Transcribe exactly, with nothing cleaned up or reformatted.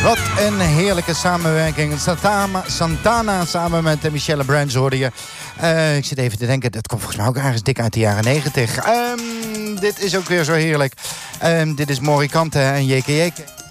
Wat een heerlijke samenwerking. Santana, Santana samen met Michelle Branch hoorde je. Uh, ik zit even te denken, dat komt volgens mij ook ergens dik uit de jaren negentig. Um, dit is ook weer zo heerlijk. Um, dit is Morikante en J K J K.